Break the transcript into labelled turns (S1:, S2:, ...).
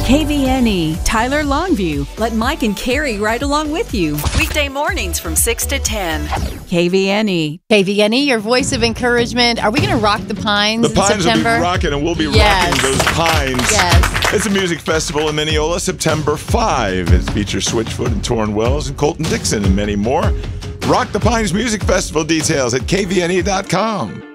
S1: KVNE, Tyler Longview. Let Mike and Carrie ride along with you. Weekday mornings from 6 to 10. KVNE.
S2: KVNE, your voice of encouragement. Are we going to rock the Pines in
S3: September? The Pines will be rocking, and we'll be rocking those Pines.
S2: Yes.
S3: It's a music festival in Mineola, September 5. It features Switchfoot and Torn Wells and Colton Dixon and many more. Rock the Pines Music Festival details at kvne.com.